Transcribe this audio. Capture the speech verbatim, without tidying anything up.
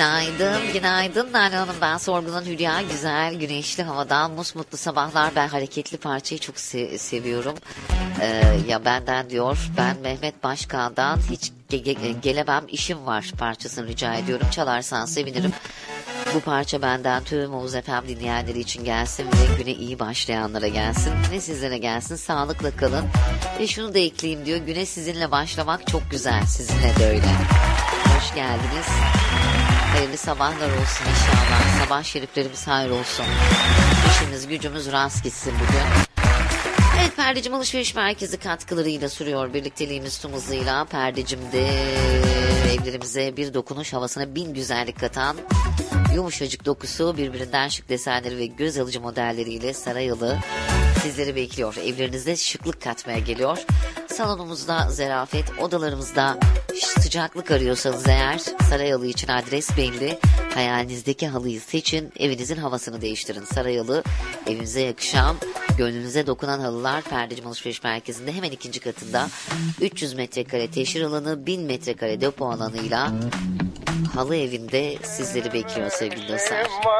Günaydın, günaydın Nalan Hanım. Ben Sorgu'nun Hülya. Güzel, güneşli havadan, musmutlu sabahlar. Ben hareketli parçayı çok se- seviyorum. Ee, ya benden diyor, ben Mehmet Başkan'dan hiç ge- ge- gelemem, işim var parçasını rica ediyorum. Çalarsan sevinirim. Bu parça benden tüm Oğuz F M dinleyenleri için gelsin ve güne iyi başlayanlara gelsin. Ve sizlere gelsin. Sağlıkla kalın. Ve şunu da ekleyeyim diyor. Güne sizinle başlamak çok güzel. Sizinle de öyle. Hoş geldiniz. Hayırlı sabahlar olsun inşallah. Sabah şeriflerimiz hayır olsun. İşimiz gücümüz rast gitsin bugün. Evet, Perdecim Alışveriş Merkezi katkılarıyla sürüyor birlikteliğimiz tüm hızıyla. Perdecim'de evlerimize bir dokunuş, havasına bin güzellik katan yumuşacık dokusu, birbirinden şık desenleri ve göz alıcı modelleriyle Sarayalı sizleri bekliyor. Evlerinizde şıklık katmaya geliyor. Salonumuzda zarafet, odalarımızda sıcaklık arıyorsanız eğer Sarayalı için adres belli. Hayalinizdeki halıyı seçin, evinizin havasını değiştirin. Sarayalı, evinize yakışan, gönlünüze dokunan halılar Perdecim Alışveriş Merkezi'nde hemen ikinci katında. üç yüz metrekare teşhir alanı, bin metrekare depo alanıyla halı evinde sizleri bekliyor sevgili dostlar.